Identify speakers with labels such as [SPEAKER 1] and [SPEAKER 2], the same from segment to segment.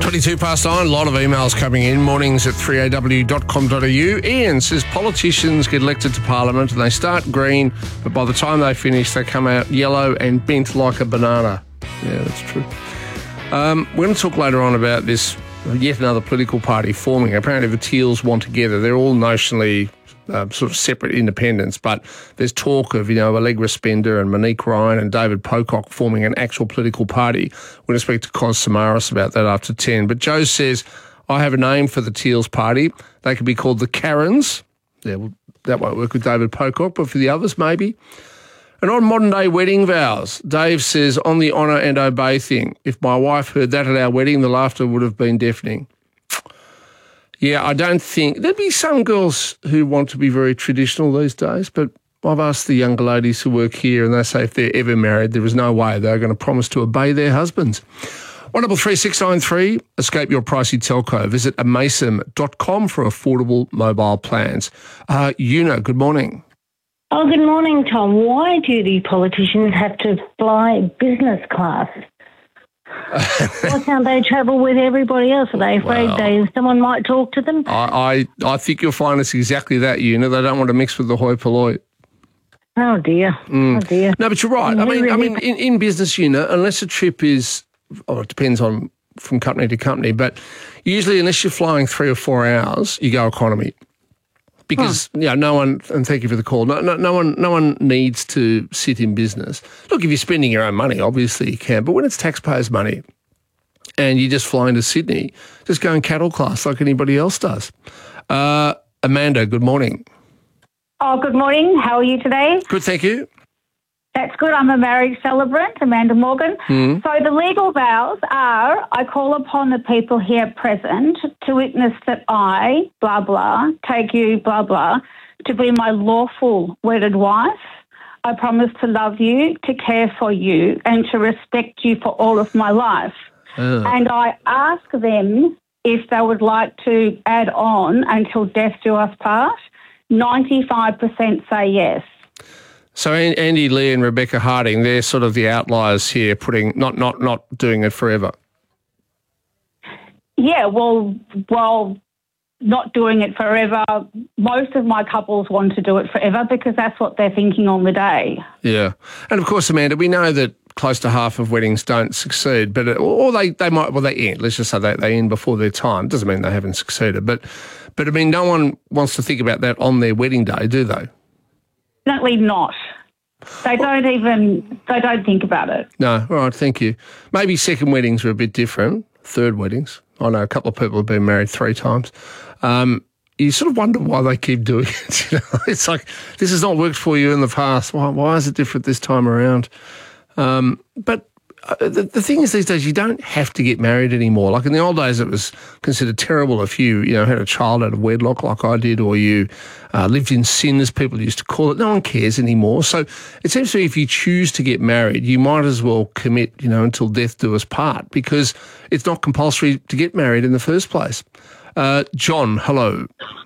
[SPEAKER 1] 22 past 9, a lot of emails coming in. Mornings at 3aw.com.au. Ian says politicians get elected to Parliament and they start green, but by the time they finish, they come out yellow and bent like a banana. Yeah, that's true. We're going to talk later on about this, yet another political party forming. Apparently the Teals want together. They're all notionally sort of separate independents, but there's talk of, Allegra Spender and Monique Ryan and David Pocock forming an actual political party. We're going to speak to Cos Samaras about that after 10. But Joe says, I have a name for the Teals party. They could be called the Karens. Yeah, well, that won't work with David Pocock, but for the others, maybe. And on modern-day wedding vows, Dave says, on the honour and obey thing, if my wife heard that at our wedding, the laughter would have been deafening. Yeah, I don't think... There'd be some girls who want to be very traditional these days, but I've asked the younger ladies who work here and they say if they're ever married, there is no way they're going to promise to obey their husbands. 133693, escape your pricey telco. Visit amasem.com for affordable mobile plans. Una, good morning.
[SPEAKER 2] Oh, good morning, Tom. Why do the politicians have to fly business class? Why can't they travel with everybody else? Are they afraid someone might talk to them?
[SPEAKER 1] I think you'll find it's exactly that, Una. They don't want to mix with the hoi polloi.
[SPEAKER 2] Oh, dear. Oh, dear.
[SPEAKER 1] No, but you're right. I mean, in business, Una, unless a trip is, it depends on from company to company, but usually unless you're flying 3 or 4 hours, you go economy. Because no one, and thank you for the call. No one needs to sit in business. Look, if you're spending your own money, obviously you can. But when it's taxpayers' money, and you're just flying to Sydney, just go in cattle class like anybody else does. Amanda, good morning.
[SPEAKER 3] Oh, good morning. How are you today?
[SPEAKER 1] Good, thank you.
[SPEAKER 3] That's good. I'm a marriage celebrant, Amanda Morgan.
[SPEAKER 1] Mm.
[SPEAKER 3] So the legal vows are, I call upon the people here present to witness that I, blah, blah, take you, blah, blah, to be my lawful wedded wife. I promise to love you, to care for you, and to respect you for all of my life. And I ask them if they would like to add on until death do us part. 95% say yes.
[SPEAKER 1] So Andy Lee and Rebecca Harding, they're sort of the outliers here, putting not doing it forever.
[SPEAKER 3] Yeah, well, not doing it forever. Most of my couples want to do it forever because that's what they're thinking on the day.
[SPEAKER 1] Yeah. And of course, Amanda, we know that close to half of weddings don't succeed, but they might, they end. Let's just say they end before their time. Doesn't mean they haven't succeeded. But I mean, no one wants to think about that on their wedding day, do they?
[SPEAKER 3] Definitely not. They don't think about it.
[SPEAKER 1] No, all right, thank you. Maybe second weddings are a bit different, third weddings. I know a couple of people have been married 3 times. You sort of wonder why they keep doing it. It's like, this has not worked for you in the past. Why is it different this time around? But the thing is these days you don't have to get married anymore. Like in the old days it was considered terrible if you had a child out of wedlock like I did, or you lived in sin, as people used to call it. No one cares anymore. So it seems to me if you choose to get married, you might as well commit, until death do us part, because it's not compulsory to get married in the first place. John, hello.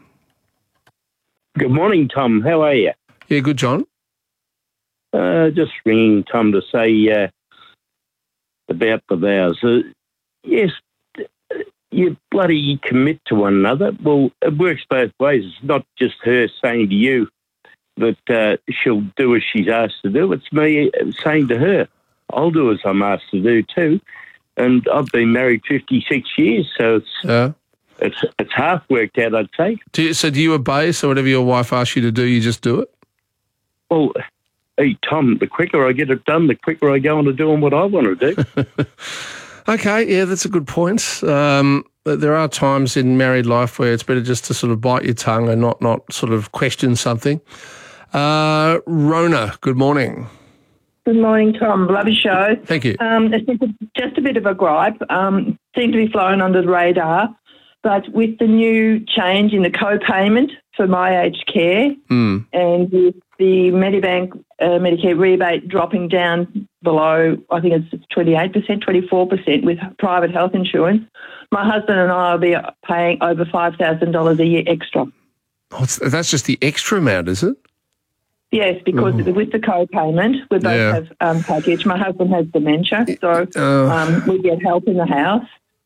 [SPEAKER 4] Good morning, Tom. How are you?
[SPEAKER 1] Yeah, good, John.
[SPEAKER 4] Just ringing, Tom, to say about the vows. Yes, you bloody commit to one another. Well, it works both ways. It's not just her saying to you that she'll do as she's asked to do. It's me saying to her, I'll do as I'm asked to do too. And I've been married 56 years, so it's half worked out, I'd say.
[SPEAKER 1] Do you obey? So whatever your wife asks you to do, you just do it?
[SPEAKER 4] Well, hey, Tom, the quicker I get it done, the quicker I go on to doing what I want to do.
[SPEAKER 1] Okay, yeah, that's a good point. There are times in married life where it's better just to sort of bite your tongue and not sort of question something. Rona, good morning.
[SPEAKER 5] Good morning, Tom. Lovely show.
[SPEAKER 1] Thank you.
[SPEAKER 5] It's just a bit of a gripe. Seem to be flying under the radar, but with the new change in the co-payment for my aged care and with the Medibank Medicare rebate dropping down below, I think it's 28%, 24% with private health insurance, my husband and I will be paying over $5,000 a year extra.
[SPEAKER 1] Oh, that's just the extra amount, is it?
[SPEAKER 5] Yes, because with the co-payment, we both have package. My husband has dementia, so we get help in the house.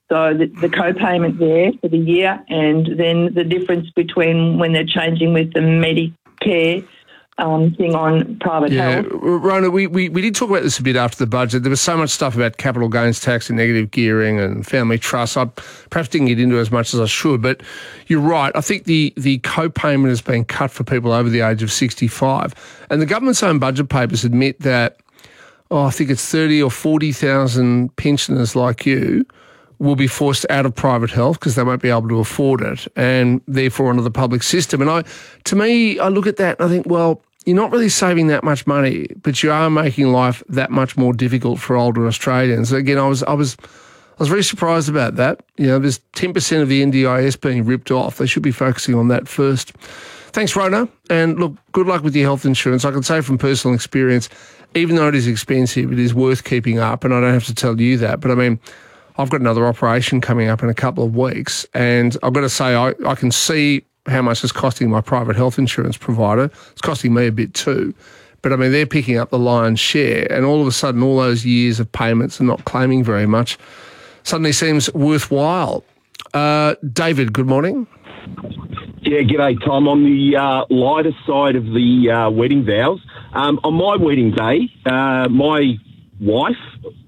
[SPEAKER 5] So the co-payment there for the year, and then the difference between when they're changing with the Medicare thing on private health.
[SPEAKER 1] Rona, we did talk about this a bit after the budget. There was so much stuff about capital gains tax and negative gearing and family trusts. I perhaps didn't get into as much as I should, but you're right. I think the co-payment has been cut for people over the age of 65. And the government's own budget papers admit that, I think it's 30 or 40,000 pensioners like you will be forced out of private health because they won't be able to afford it and therefore onto the public system. And to me, I look at that and I think, well, you're not really saving that much money, but you are making life that much more difficult for older Australians. Again, I was very surprised about that. You know, there's 10% of the NDIS being ripped off. They should be focusing on that first. Thanks, Rona. And look, good luck with your health insurance. I can say from personal experience, even though it is expensive, it is worth keeping up. And I don't have to tell you that. But I mean, I've got another operation coming up in a couple of weeks, and I've got to say I can see how much it's costing my private health insurance provider. It's costing me a bit too. But, I mean, they're picking up the lion's share, and all of a sudden all those years of payments and not claiming very much suddenly seems worthwhile. David, good morning.
[SPEAKER 6] Yeah, g'day, Tom. On the lighter side of the wedding vows, on my wedding day, my wife,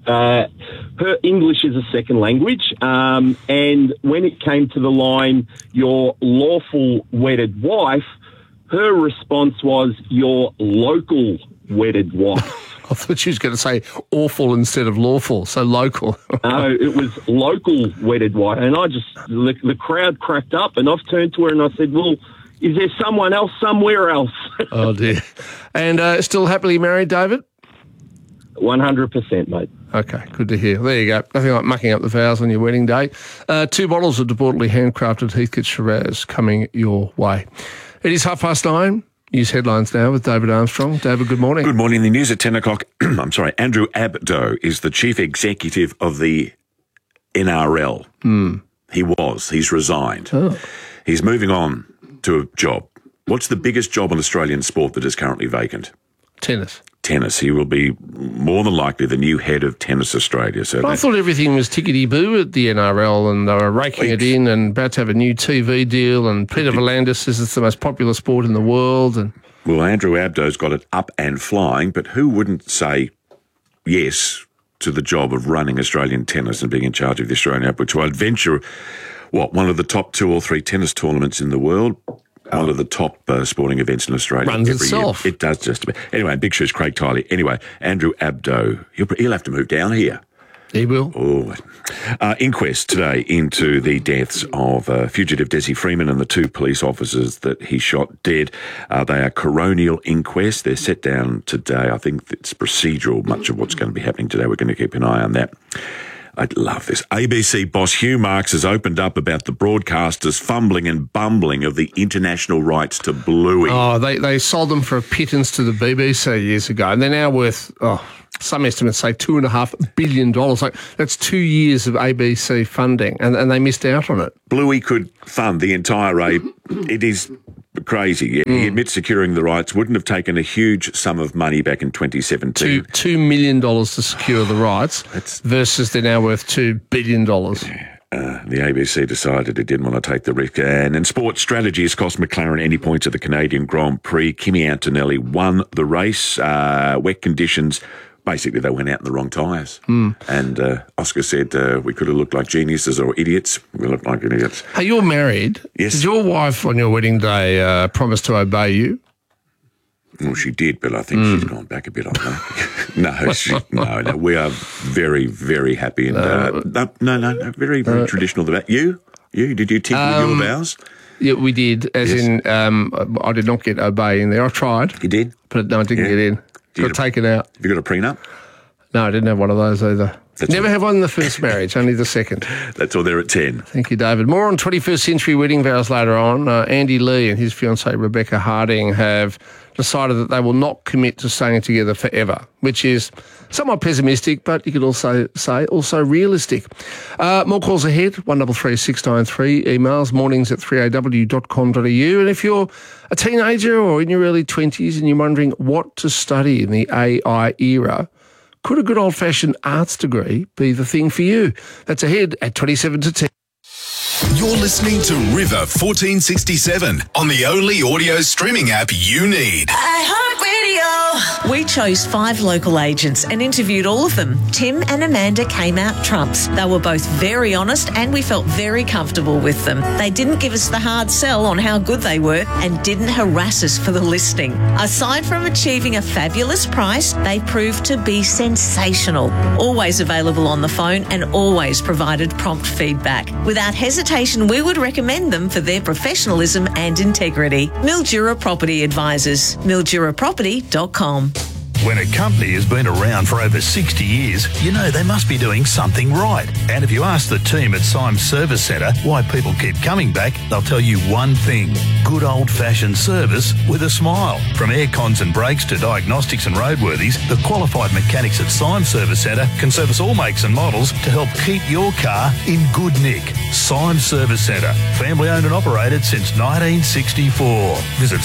[SPEAKER 6] her English is a second language, and when it came to the line, your lawful wedded wife, her response was your local wedded wife.
[SPEAKER 1] I thought she was going to say awful instead of lawful, so local.
[SPEAKER 6] No, it was local wedded wife, and the crowd cracked up, and I've turned to her and I said, well, is there someone else somewhere else?
[SPEAKER 1] Oh, dear. And still happily married, David?
[SPEAKER 6] 100%, mate.
[SPEAKER 1] Okay, good to hear. There you go. Nothing like mucking up the vows on your wedding day. 2 bottles of deportedly handcrafted Heathcote Shiraz coming your way. It is 9:30. News headlines now with David Armstrong. David, good morning.
[SPEAKER 7] Good morning. The news at 10 o'clock. I'm sorry. Andrew Abdo is the chief executive of the NRL. He's resigned.
[SPEAKER 1] Oh.
[SPEAKER 7] He's moving on to a job. What's the biggest job in Australian sport that is currently vacant?
[SPEAKER 1] Tennis.
[SPEAKER 7] Tennis. He will be more than likely the new head of Tennis Australia. So
[SPEAKER 1] I thought everything was tickety-boo at the NRL and they were raking it in and about to have a new TV deal, and Peter V'landys says it's the most popular sport in the world. And
[SPEAKER 7] well, Andrew Abdo's got it up and flying, but who wouldn't say yes to the job of running Australian tennis and being in charge of the Australian Open, which I'd venture, one of the top 2 or 3 tennis tournaments in the world. One of the top sporting events in Australia.
[SPEAKER 1] Runs
[SPEAKER 7] every
[SPEAKER 1] itself.
[SPEAKER 7] Year. It does just about. Anyway, big shoes, Craig Tiley. Anyway, Andrew Abdo, he'll have to move down here.
[SPEAKER 1] He will.
[SPEAKER 7] Oh. Inquest today into the deaths of fugitive Desi Freeman and the 2 police officers that he shot dead. They are coronial inquests. They're set down today. I think it's procedural, much of what's going to be happening today. We're going to keep an eye on that. I'd love this. ABC boss Hugh Marks has opened up about the broadcasters' fumbling and bumbling of the international rights to Bluey.
[SPEAKER 1] Oh, they sold them for a pittance to the BBC years ago, and they're now worth, some estimates say $2.5 billion. Like, that's 2 years of ABC funding, and they missed out on it.
[SPEAKER 7] Bluey could fund the entire It is crazy. He admits securing the rights wouldn't have taken a huge sum of money back in 2017.
[SPEAKER 1] $2 million to secure the rights versus they're now worth $2 billion.
[SPEAKER 7] The ABC decided it didn't want to take the risk. And in sports, strategy has cost McLaren any points at the Canadian Grand Prix. Kimi Antonelli won the race. Wet conditions. Basically, they went out in the wrong tyres. And Oscar said we could have looked like geniuses or idiots. We looked like idiots.
[SPEAKER 1] Hey, you're married.
[SPEAKER 7] Yes.
[SPEAKER 1] Did your wife on your wedding day promise to obey you?
[SPEAKER 7] Well, she did, but I think she's gone back a bit on that. No, we are very, very happy. And very, very traditional. You? Did you tick with your vows?
[SPEAKER 1] Yeah, we did, in I did not get obey in there. I tried.
[SPEAKER 7] You did?
[SPEAKER 1] But no, I didn't get in. Got taken out.
[SPEAKER 7] Have you got a prenup?
[SPEAKER 1] No, I didn't have one of those either. Never have one in the first marriage, only the second.
[SPEAKER 7] That's all there at 10.
[SPEAKER 1] Thank you, David. More on 21st century wedding vows later on. Andy Lee and his fiancée Rebecca Harding have decided that they will not commit to staying together forever, which is somewhat pessimistic, but you could also say also realistic. More calls ahead, 133 693, emails, mornings@3aw.com.au. And if you're a teenager or in your early 20s and you're wondering what to study in the AI era, Could a good old-fashioned arts degree be the thing for you? That's ahead at 27 to 10.
[SPEAKER 8] You're listening to River 1467 on the only audio streaming app you need.
[SPEAKER 9] We chose 5 local agents and interviewed all of them. Tim and Amanda came out trumps. They were both very honest and we felt very comfortable with them. They didn't give us the hard sell on how good they were and didn't harass us for the listing. Aside from achieving a fabulous price, they proved to be sensational. Always available on the phone and always provided prompt feedback. Without hesitation, we would recommend them for their professionalism and integrity. Mildura Property Advisors. MilduraProperty.com.
[SPEAKER 10] When a company has been around for over 60 years, you know they must be doing something right. And if you ask the team at Symes Service Centre why people keep coming back, they'll tell you one thing: good old-fashioned service with a smile. From air cons and brakes to diagnostics and roadworthies, the qualified mechanics at Symes Service Centre can service all makes and models to help keep your car in good nick. Symes Service Centre, family owned and operated since 1964. Visit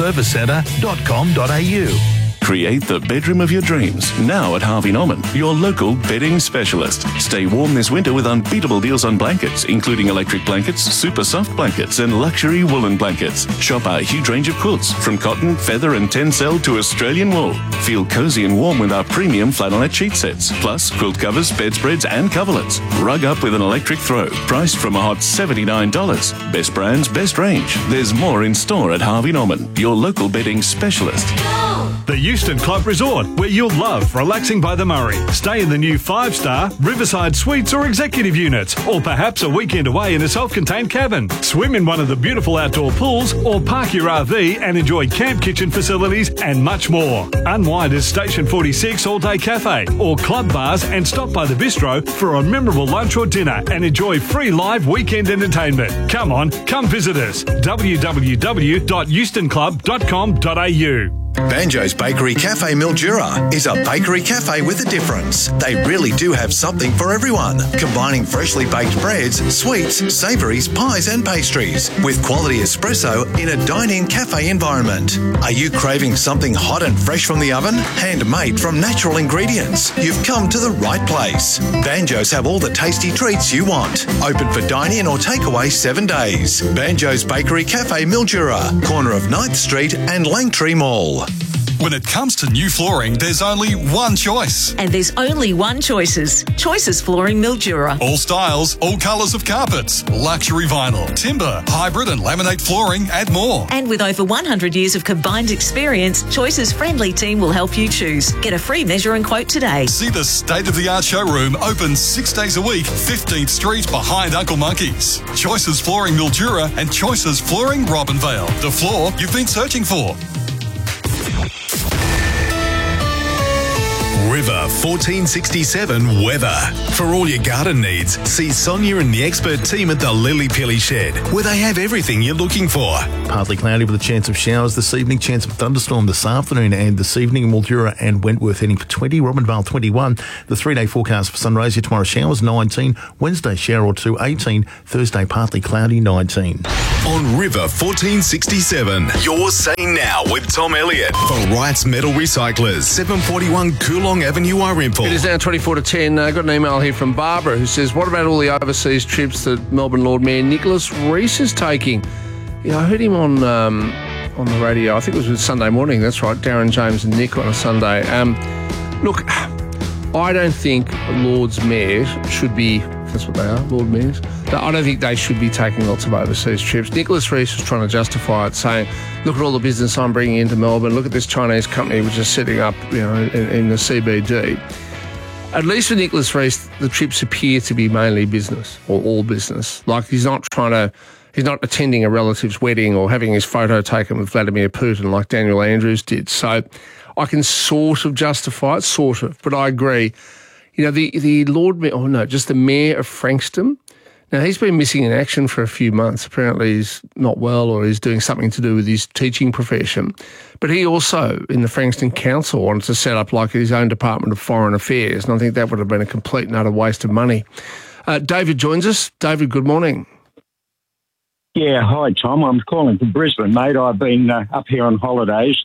[SPEAKER 10] symesservicecentre.com.au.
[SPEAKER 11] Create the bedroom of your dreams now at Harvey Norman, your local bedding specialist. Stay warm this winter with unbeatable deals on blankets, including electric blankets, super soft blankets, and luxury woolen blankets. Shop our huge range of quilts, from cotton, feather, and tencel to Australian wool. Feel cozy and warm with our premium flannelette sheet sets, plus quilt covers, bedspreads, and coverlets. Rug up with an electric throw, priced from a hot $79. Best brands, best range. There's more in store at Harvey Norman, your local bedding specialist.
[SPEAKER 12] The Euston Club Resort, where you'll love relaxing by the Murray. Stay in the new 5-star Riverside Suites or Executive Units, or perhaps a weekend away in a self-contained cabin. Swim in one of the beautiful outdoor pools, or park your RV and enjoy camp kitchen facilities and much more. Unwind at Station 46 All-Day Cafe, or club bars, and stop by the bistro for a memorable lunch or dinner and enjoy free live weekend entertainment. Come on, come visit us. www.eustonclub.com.au.
[SPEAKER 8] Banjo's Bakery Cafe Mildura is a bakery cafe with a difference. They really do have something for everyone, combining freshly baked breads, sweets, savouries, pies and pastries with quality espresso in a dine-in cafe environment. Are you craving something hot and fresh from the oven? Handmade from natural ingredients? You've come to the right place. Banjo's have all the tasty treats you want. Open for dine-in or takeaway 7 days. Banjo's Bakery Cafe Mildura, corner of 9th Street and Langtree Mall.
[SPEAKER 13] When it comes to new flooring, there's only one choice.
[SPEAKER 9] And there's only one Choices. Choices Flooring Mildura.
[SPEAKER 13] All styles, all colours of carpets, luxury vinyl, timber, hybrid and laminate flooring and more.
[SPEAKER 9] And with over 100 years of combined experience, Choices' friendly team will help you choose. Get a free measure and quote today.
[SPEAKER 13] See the state-of-the-art showroom open 6 days a week, 15th Street behind Uncle Monkey's. Choices Flooring Mildura and Choices Flooring Robinvale. The floor you've been searching for.
[SPEAKER 8] River 1467 weather. For all your garden needs, see Sonia and the expert team at the Lily Pilly Shed, where they have everything you're looking for.
[SPEAKER 10] Partly cloudy with a chance of showers this evening, chance of thunderstorm this afternoon and this evening. Mildura and Wentworth heading for 20, Robinvale 21. The 3-day forecast for sunrise here tomorrow, showers 19, Wednesday shower or two 18, Thursday partly cloudy 19.
[SPEAKER 8] On River 1467, you're saying now with Tom Elliott for Wright's Metal Recyclers, 741 Coolong Avenue, Irimple.
[SPEAKER 1] It is now 24 to 10. I got an email here from Barbara who says, what about all the overseas trips that Melbourne Lord Mayor Nicholas Reece is taking? You know, I heard him on the radio, I think it was Sunday morning, that's right, Darren James and Nick on a Sunday. Look, I don't think Lord's Mayors should be, that's what they are, Lord Mayors. I don't think they should be taking lots of overseas trips. Nicholas Reece was trying to justify it, saying, look at all the business I'm bringing into Melbourne, look at this Chinese company which is setting up, you know, in the CBD. At least with Nicholas Reece, the trips appear to be mainly business, or all business. Like, he's not attending a relative's wedding or having his photo taken with Vladimir Putin like Daniel Andrews did. So I can sort of justify it, but I agree. You know, the Lord Mayor, just the Mayor of Frankston. Now, he's been missing in action for a few months. Apparently he's not well or he's doing something to do with his teaching profession. But he also, in the Frankston Council, wanted to set up like his own Department of Foreign Affairs, and I think that would have been a complete and utter waste of money. David joins us. David, good morning.
[SPEAKER 14] Yeah, hi, Tom. I'm calling from Brisbane, mate. I've been up here on holidays,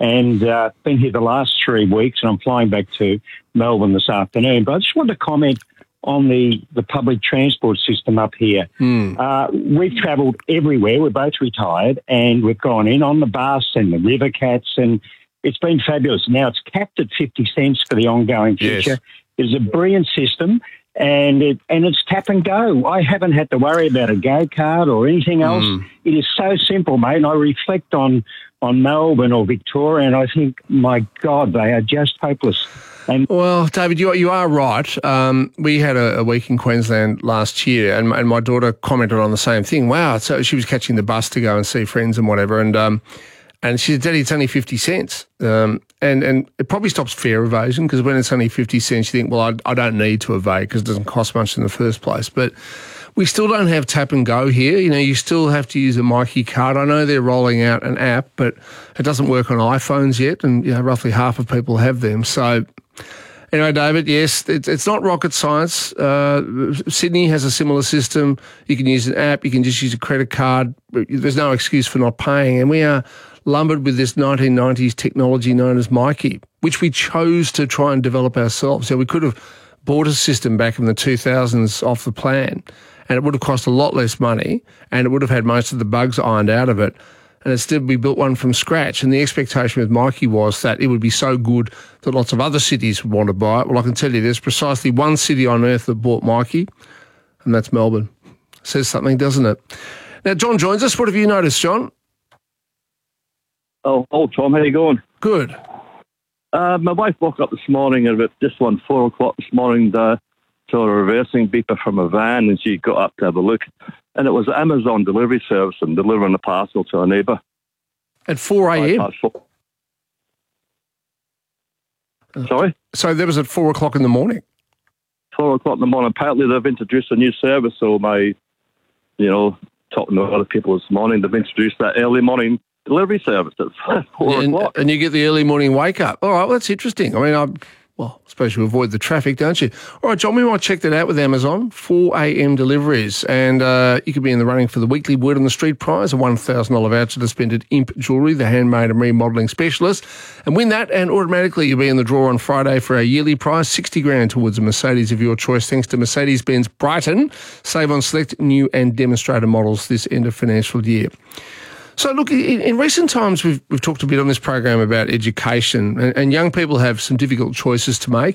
[SPEAKER 14] and been here the last 3 weeks, and I'm flying back to Melbourne this afternoon. But I just wanted to comment on the public transport system up here. We've travelled everywhere. We're both retired, and we've gone in on the bus and the River Cats, and it's been fabulous. Now it's capped at 50 cents for the ongoing future.
[SPEAKER 1] Yes.
[SPEAKER 14] It's a brilliant system, and it's tap and go. I haven't had to worry about a go-kart or anything else. It is so simple, mate, and I reflect on Melbourne or Victoria, and I think, my God, they are just hopeless.
[SPEAKER 1] Well, David, you are right. We had a week in Queensland last year, and my daughter commented on the same thing. Wow! So she was catching the bus to go and see friends and whatever, and she said, "Daddy, it's only 50 cents." And it probably stops fare evasion, because when it's only 50 cents, you think, well, I don't need to evade because it doesn't cost much in the first place. But we still don't have tap and go here. You know, you still have to use a Myki card. I know they're rolling out an app, but it doesn't work on iPhones yet, and roughly half of people have them. So anyway, David, yes, it's not rocket science. Sydney has a similar system. You can use an app. You can just use a credit card. There's no excuse for not paying. And we are lumbered with this 1990s technology known as Myki, which we chose to try and develop ourselves. So we could have bought a system back in the 2000s off the plan, and it would have cost a lot less money, and it would have had most of the bugs ironed out of it. And instead we built one from scratch. And the expectation with Myki was that it would be so good that lots of other cities would want to buy it. Well, I can tell you there's precisely one city on earth that bought Myki, and that's Melbourne. Says something, doesn't it? Now, John joins us. What have you noticed, John?
[SPEAKER 15] Oh, Tom, how you going?
[SPEAKER 1] Good.
[SPEAKER 15] My wife woke up this morning at about just 4 o'clock this morning, saw a reversing beeper from a van, and she got up to have a look. And it was an Amazon delivery service and delivering a parcel to a neighbour.
[SPEAKER 1] At 4 a.m.?
[SPEAKER 15] Sorry?
[SPEAKER 1] So that was at 4 o'clock in the morning?
[SPEAKER 15] 4 o'clock in the morning. Apparently they've introduced a new service, so talking to other people this morning, they've introduced that early morning delivery service at 4 o'clock.
[SPEAKER 1] And you get the early morning wake up. All right, well, that's interesting. I mean, I suppose you avoid the traffic, don't you? All right, John, we might check that out with Amazon, 4 a.m. deliveries. And you could be in the running for the weekly Word on the Street prize, a $1,000 voucher to spend at Imp Jewellery, the handmade and remodelling specialist. And win that, and automatically you'll be in the draw on Friday for our yearly prize, $60,000 towards a Mercedes of your choice, thanks to Mercedes-Benz Brighton. Save on select new and demonstrator models this end of financial year. So, look, in recent times, we've talked a bit on this program about education, and young people have some difficult choices to make.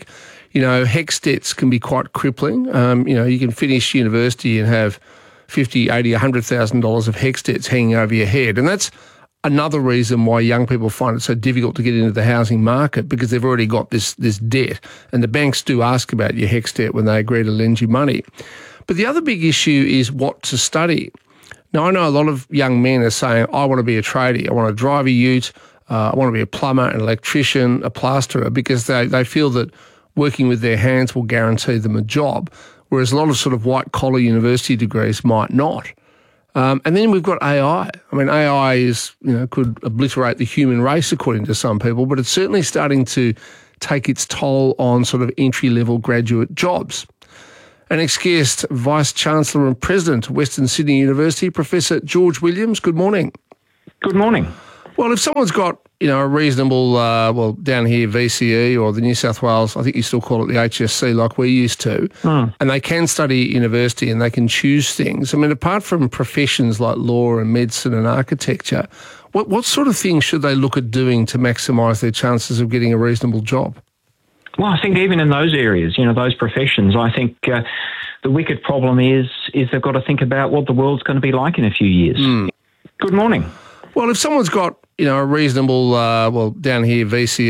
[SPEAKER 1] HECS debts can be quite crippling. You can finish university and have $50,000, $80,000, $100,000 of HECS debts hanging over your head. And that's another reason why young people find it so difficult to get into the housing market, because they've already got this debt. And the banks do ask about your HECS debt when they agree to lend you money. But the other big issue is what to study. Now, I know a lot of young men are saying, I want to be a tradie, I want to drive a ute, I want to be a plumber, an electrician, a plasterer, because they feel that working with their hands will guarantee them a job, whereas a lot of sort of white-collar university degrees might not. And then we've got AI. I mean, AI could obliterate the human race, according to some people, but it's certainly starting to take its toll on sort of entry-level graduate jobs. Our next guest, Vice-Chancellor and President of Western Sydney University, Professor George Williams. Good morning.
[SPEAKER 16] Good morning.
[SPEAKER 1] Well, if someone's got, a reasonable, down here, VCE or the New South Wales, I think you still call it the HSC like we used to, and they can study at university and they can choose things. I mean, apart from professions like law and medicine and architecture, what sort of things should they look at doing to maximise their chances of getting a reasonable job?
[SPEAKER 16] Well, I think even in those areas, those professions, I think the wicked problem is they've got to think about what the world's going to be like in a few years. Good morning.
[SPEAKER 1] Well, if someone's got, a reasonable, down here, VCE